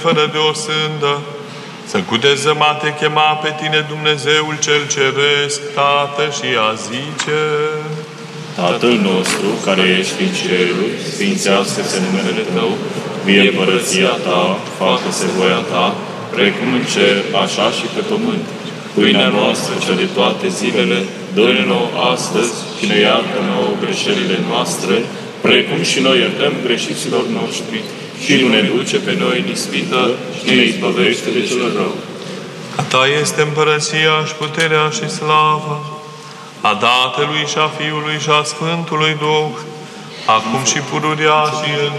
fără de o sândă, să cutezăm a te chema pe tine, Dumnezeul cel Ceresc, Tată, și a zice: Tatăl nostru, care ești în ceruri, sfințească-se numele Tău, vie împărăția Ta, facă-se voia Ta, precum în cer, așa și pe pământ. Pâinea noastră, cea de toate zilele, dă-ne nouă astăzi și ne iartă nouă greșelile noastre, precum și noi iertăm greșiților noștri. Și nu ne duce pe noi în ispită și ne izbăvește de cel rău. A Ta este împărăția și puterea și slava, a Tatălui și a Fiului și a Sfântului Duh, acum și pururea și în